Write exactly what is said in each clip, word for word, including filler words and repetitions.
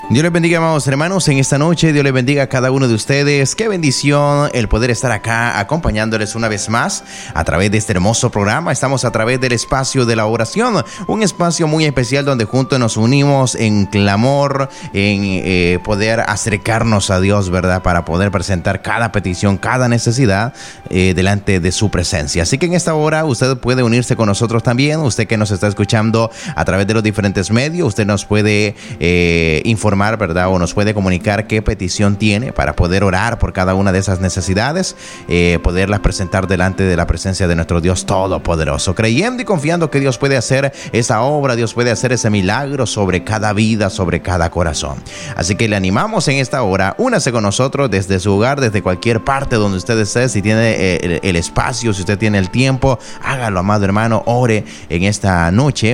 Dios les bendiga, amados hermanos, en esta noche. Dios les bendiga a cada uno de ustedes. Qué bendición el poder estar acá acompañándoles una vez más a través de este hermoso programa. Estamos a través del espacio de la oración, un espacio muy especial donde juntos nos unimos en clamor, en eh, poder acercarnos a Dios, ¿verdad? Para poder presentar cada petición, cada necesidad eh, delante de su presencia. Así que en esta hora usted puede unirse con nosotros también. Usted que nos está escuchando a través de los diferentes medios, usted nos puede eh, informar, ¿verdad? O nos puede comunicar qué petición tiene para poder orar por cada una de esas necesidades, eh, poderlas presentar delante de la presencia de nuestro Dios Todopoderoso, creyendo y confiando que Dios puede hacer esa obra, Dios puede hacer ese milagro sobre cada vida, sobre cada corazón. Así que le animamos en esta hora, únase con nosotros desde su hogar, desde cualquier parte donde usted esté, si tiene eh, el, el espacio, si usted tiene el tiempo, hágalo, amado hermano, ore en esta noche.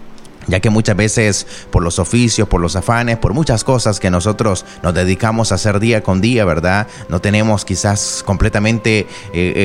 Ya que muchas veces por los oficios, por los afanes, por muchas cosas que nosotros nos dedicamos a hacer día con día, ¿verdad? No tenemos quizás completamente eh,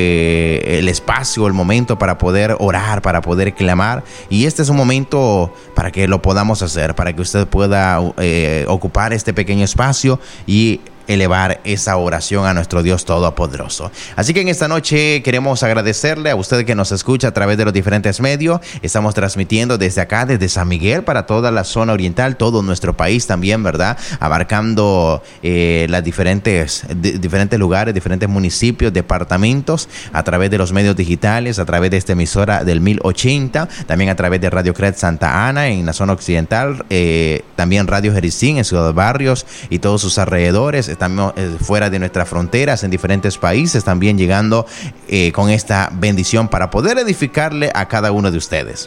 eh, el espacio, el momento para poder orar, para poder clamar. Y este es un momento para que lo podamos hacer, para que usted pueda eh, ocupar este pequeño espacio y elevar esa oración a nuestro Dios Todopoderoso. Así que en esta noche queremos agradecerle a usted que nos escucha a través de los diferentes medios. Estamos transmitiendo desde acá, desde San Miguel, para toda la zona oriental, todo nuestro país también, ¿verdad? Abarcando eh, las diferentes, di- diferentes lugares, diferentes municipios, departamentos, a través de los medios digitales, a través de esta emisora del mil ochenta, también a través de Radio Cred Santa Ana en la zona occidental, eh, también Radio Jericín en Ciudad Barrios y todos sus alrededores. Estamos eh, fuera de nuestras fronteras, en diferentes países, también llegando eh, con esta bendición para poder edificarle a cada uno de ustedes.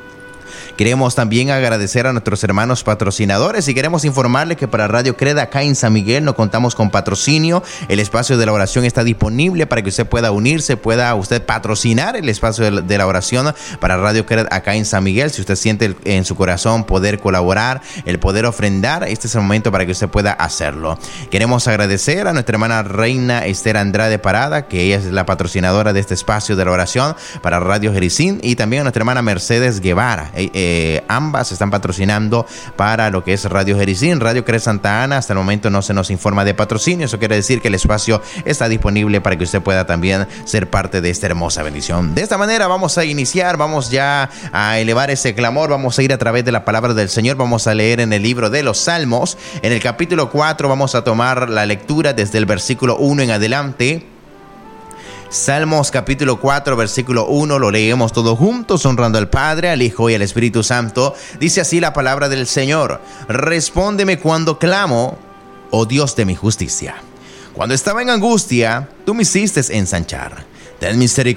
Queremos también agradecer a nuestros hermanos patrocinadores y queremos informarles que para Radio Cred acá en San Miguel no contamos con patrocinio. El espacio de la oración está disponible para que usted pueda unirse, pueda usted patrocinar el espacio de la oración para Radio Cred acá en San Miguel. Si usted siente en su corazón poder colaborar, el poder ofrendar, este es el momento para que usted pueda hacerlo. Queremos agradecer a nuestra hermana Reina Esther Andrade Parada, que ella es la patrocinadora de este espacio de la oración para Radio Jericín, y también a nuestra hermana Mercedes Guevara. Eh, Eh, ambas están patrocinando para lo que es Radio Jericín. Radio Cred Santa Ana, hasta el momento no se nos informa de patrocinio. Eso quiere decir que el espacio está disponible para que usted pueda también ser parte de esta hermosa bendición. De esta manera vamos a iniciar, vamos ya a elevar ese clamor, vamos a ir a través de la palabra del Señor. Vamos a leer en el libro de los Salmos, en el capítulo cuatro, vamos a tomar la lectura desde el versículo uno en adelante. Salmos capítulo cuatro, versículo uno, lo leemos todos juntos, honrando al Padre, al Hijo y al Espíritu Santo. Dice así la palabra del Señor: respóndeme cuando clamo, oh Dios de mi justicia. Cuando estaba en angustia, tú me hiciste ensanchar. Ten misericordia